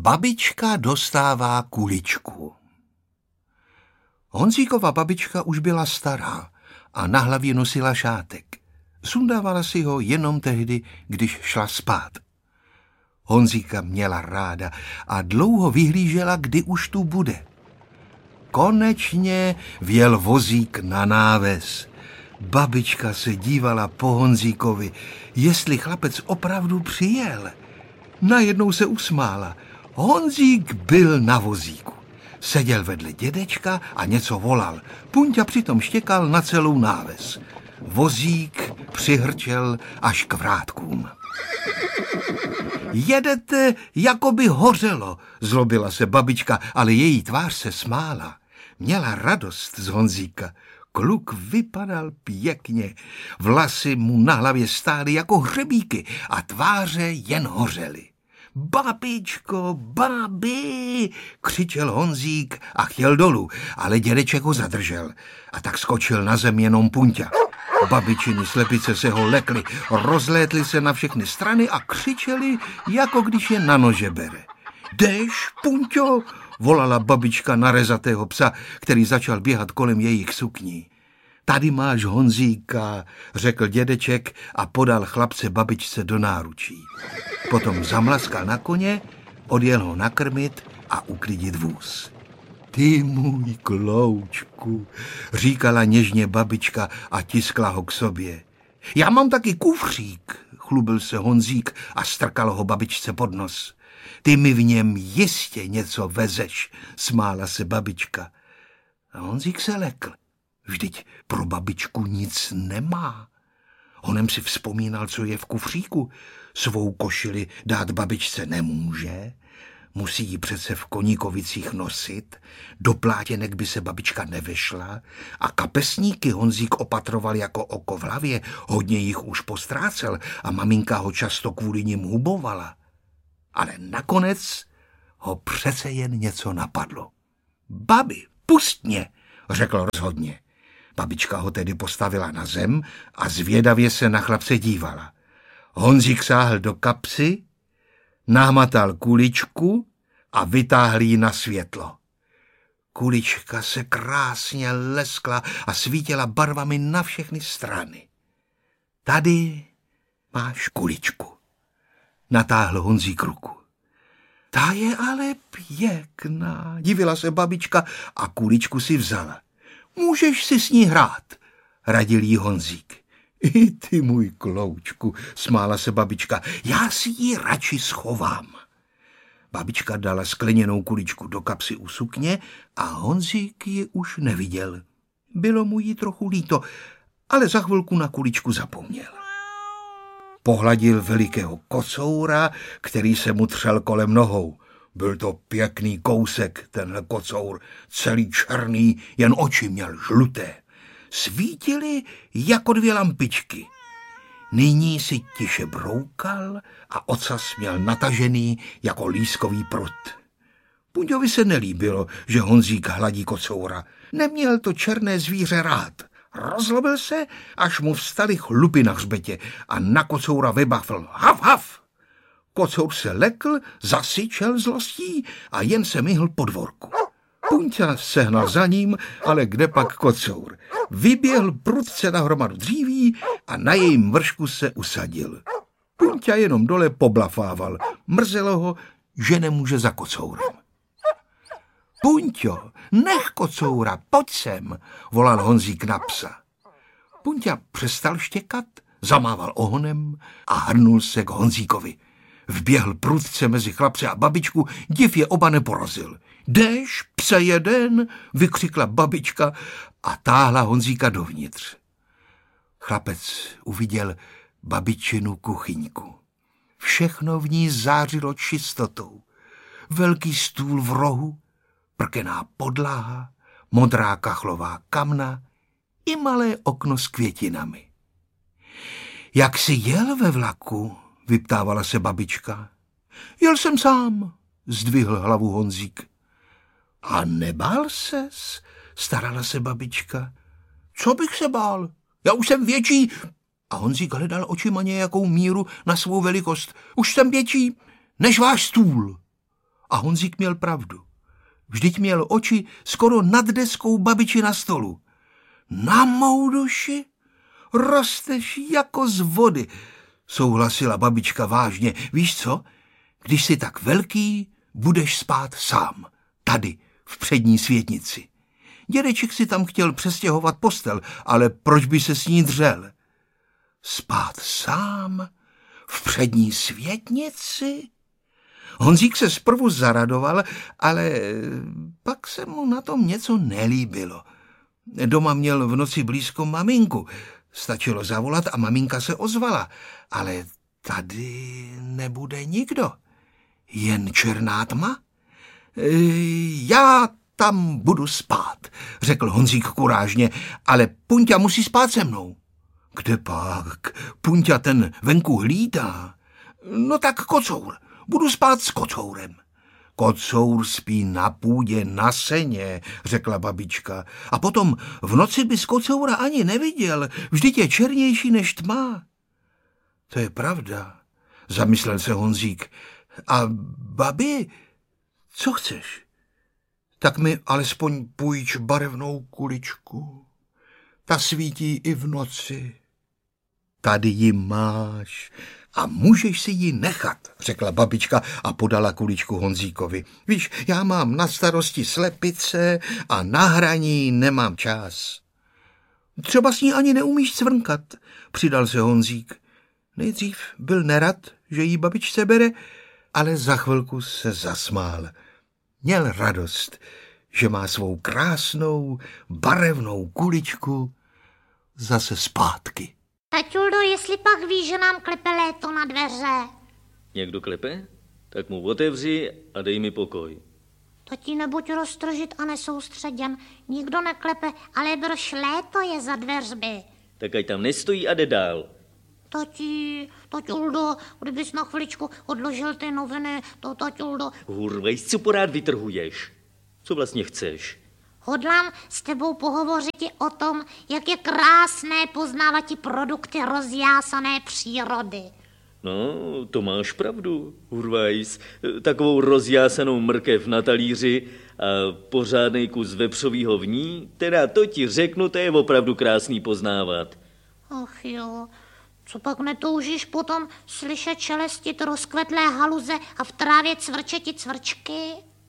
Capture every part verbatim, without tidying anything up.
Babička dostává kuličku. Honzíkova babička už byla stará a na hlavě nosila šátek. Sundávala si ho jenom tehdy, když šla spát. Honzíka měla ráda a dlouho vyhlížela, kdy už tu bude. Konečně vjel vozík na náves. Babička se dívala po Honzíkovi, jestli chlapec opravdu přijel. Najednou se usmála. Honzík byl na vozíku. Seděl vedle dědečka a něco volal. Punťa přitom štěkal na celou náves. Vozík přihrčel až k vrátkům. Jedete, jako by hořelo, zlobila se babička, ale její tvář se smála. Měla radost z Honzíka. Kluk vypadal pěkně. Vlasy mu na hlavě stály jako hřebíky a tváře jen hořely. Babičko, babi, křičel Honzík a chtěl dolů, ale dědeček ho zadržel a tak skočil na zem jenom Punťa. Babičiny slepice se ho lekly, rozlétly se na všechny strany a křičeli, jako když je na nože bere. Jdeš, Punťo, volala babička na rezatého psa, který začal běhat kolem jejich sukní. Tady máš Honzíka, řekl dědeček a podal chlapce babičce do náručí. Potom zamlaskal na koně, odjel ho nakrmit a uklidit vůz. Ty můj kloučku, říkala něžně babička a tiskla ho k sobě. Já mám taky kufřík, chlubil se Honzík a strkal ho babičce pod nos. Ty mi v něm jistě něco vezeš, smála se babička. A Honzík se lekl. Vždyť pro babičku nic nemá. Honem si vzpomínal, co je v kufříku. Svou košili dát babičce nemůže, musí ji přece v Koníkovicích nosit, do plátěnek by se babička nevešla a kapesníky Honzík opatroval jako oko v hlavě, hodně jich už postrácel a maminka ho často kvůli nim hubovala. Ale nakonec ho přece jen něco napadlo. Babi, pust mě, řekl rozhodně. Babička ho tedy postavila na zem a zvědavě se na chlapce dívala. Honzík sáhl do kapsy, nahmatal kuličku a vytáhl ji na světlo. Kulička se krásně leskla a svítila barvami na všechny strany. Tady máš kuličku, natáhl Honzík ruku. Ta je ale pěkná, divila se babička a kuličku si vzala. Můžeš si s ní hrát, radil jí Honzík. I ty, můj kloučku, smála se babička, já si ji radši schovám. Babička dala skleněnou kuličku do kapsy u sukně a Honzík ji už neviděl. Bylo mu jí trochu líto, ale za chvilku na kuličku zapomněl. Pohladil velikého kocoura, který se mu třel kolem nohou. Byl to pěkný kousek, tenhle kocour, celý černý, jen oči měl žluté. Svítily jako dvě lampičky. Nyní si tiše broukal a ocas měl natažený jako lískový prut. Punďovi se nelíbilo, že Honzík hladí kocoura. Neměl to černé zvíře rád. Rozlobil se, až mu vstaly chlupy na hřbetě a na kocoura vybafl. Haf, haf! Kocour se lekl, zasyčel zlostí a jen se myhl po dvorku. Punťa sehnal za ním, ale kde pak kocour. Vyběhl prudce na hromadu dříví a na jejím vršku se usadil. Punťa jenom dole poblafával. Mrzelo ho, že nemůže za kocourem. Punťo, nech kocoura, pojď sem, volal Honzík na psa. Punťa přestal štěkat, zamával ohonem a hrnul se k Honzíkovi. Vběhl prudce mezi chlapce a babičku, div je oba neporazil. Jdeš, pse jeden, vykřikla babička a táhla Honzíka dovnitř. Chlapec uviděl babičinu kuchyňku. Všechno v ní zářilo čistotou. Velký stůl v rohu, prkená podlaha, modrá kachlová kamna i malé okno s květinami. Jak jsi jel ve vlaku? Vyptávala se babička. Jel jsem sám, zdvihl hlavu Honzík. A nebál ses? Starala se babička. Co bych se bál? Já už jsem větší. A Honzík hledal očima nějakou míru na svou velikost. Už jsem větší než váš stůl. A Honzík měl pravdu. Vždyť měl oči skoro nad deskou babiči na stolu. Na mou duši rosteš jako z vody, souhlasila babička vážně. Víš co? Když jsi tak velký, budeš spát sám. Tady, v přední světnici. Dědeček si tam chtěl přestěhovat postel, ale proč by se s ní dřel? Spát sám? V přední světnici? Honzík se zprvu zaradoval, ale pak se mu na tom něco nelíbilo. Doma měl v noci blízko maminku. Stačilo zavolat a maminka se ozvala. Ale tady nebude nikdo. Jen černá tma? Já tam budu spát, řekl Honzík kurážně, ale Punťa musí spát se mnou. Kde pak? Punťa ten venku hlídá. No tak kocour. Budu spát s kocourem. Kocour spí na půdě, na seně, řekla babička. A potom v noci bys kocoura ani neviděl, vždyť je černější než tma. To je pravda, zamyslel se Honzík. A babi, co chceš? Tak mi alespoň půjč barevnou kuličku. Ta svítí i v noci. Tady ji máš a můžeš si ji nechat, řekla babička a podala kuličku Honzíkovi. Víš, já mám na starosti slepice a na hraní nemám čas. Třeba s ní ani neumíš cvrnkat, přidal se Honzík. Nejdřív byl nerad, že jí babičce bere, ale za chvilku se zasmál. Měl radost, že má svou krásnou, barevnou kuličku zase zpátky. Taťuldo, jestli pak víš, že nám klepe léto na dveře. Někdo klepe? Tak mu otevři a dej mi pokoj. Tati, nebuď roztržit a nesoustředěn. Nikdo neklepe, ale brž léto je za dveřmi. Tak ať tam nestojí a jde dál. Tati, taťuldo, kdybys na chviličku odložil ty noviny, to taťuldo. Hurvej, co porád vytrhuješ? Co vlastně chceš? Hodlám s tebou pohovořit o tom, jak je krásné poznávat ti produkty rozjásané přírody. No, to máš pravdu, Hurvajs. Takovou rozjásanou mrkev na talíři a pořádnej kus vepřovýho v ní, teda to ti řeknu, to je opravdu krásný poznávat. Ach jo, co pak netoužíš potom slyšet šelestit rozkvetlé haluze a v trávě cvrčeti cvrčky?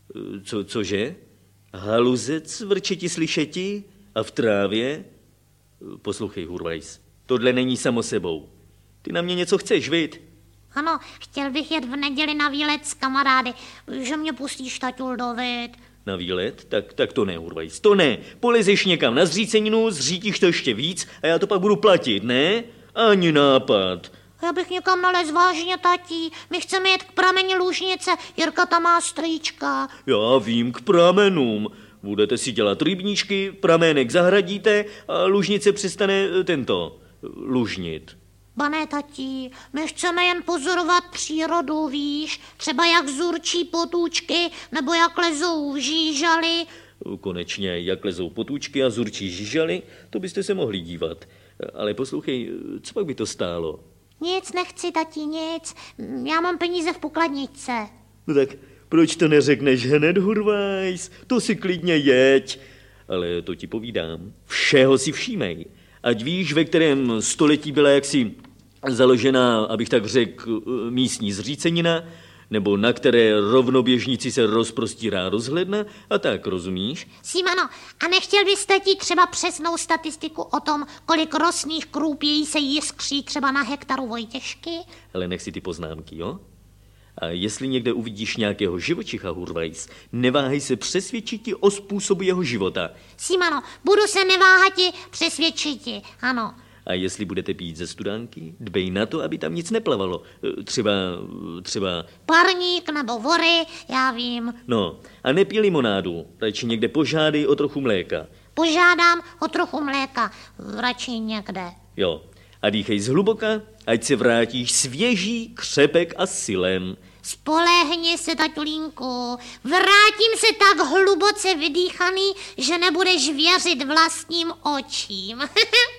Co, cože? Haluze, cvrčeti, slyšeti a v trávě? Poslouchej, Hurvajs, tohle není samo sebou. Ty na mě něco chceš, viď? Ano, chtěl bych jet v neděli na výlet s kamarády, že mě pustíš, taťuldo, viď? Na výlet? Tak, tak to ne, Hurvajs, to ne. Polezeš někam na zříceninu, zřítíš to ještě víc a já to pak budu platit, ne? Ani nápad. Já bych někam nalez vážně, tatí. My chceme jet k prameni Lužnice, Jirka tam má strýčka. Já vím, k pramenům. Budete si dělat rybníčky, pramének zahradíte a Lužnice přestane tento, lužnit. Ba ne, tatí, my chceme jen pozorovat přírodu, víš, třeba jak zurčí potůčky, nebo jak lezou žížaly. Konečně, jak lezou potůčky a zurčí žížaly, to byste se mohli dívat. Ale poslouchej, co pak by to stálo? Nic nechci, tatí, nic. Já mám peníze v pokladničce. No tak proč to neřekneš hned, Hurvajs? To si klidně jeď. Ale to ti povídám, všeho si všímej. Ať víš, ve kterém století byla jaksi založená, abych tak řekl, místní zřícenina, nebo na které rovnoběžnici se rozprostírá rozhledna a tak, rozumíš? Simano, a nechtěl bys, tatí, třeba přesnou statistiku o tom, kolik rosných krůpějí se jiskří třeba na hektaru Vojtěžky? Ale nech si ty poznámky, jo? A jestli někde uvidíš nějakého živočicha, Hurvajs, neváhej se přesvědčiti o způsobu jeho života. Simano, budu se neváhati přesvědčiti, ano. A jestli budete pít ze studánky, dbej na to, aby tam nic neplavalo. Třeba, třeba... Parník nebo vory, já vím. No, a nepij limonádu, radši někde požádej o trochu mléka. Požádám o trochu mléka, radši někde. Jo, a dýchej zhluboka, ať se vrátíš svěží, křepek a silem. Spolehni se, taťulínku, vrátím se tak hluboce vydýchaný, že nebudeš věřit vlastním očím.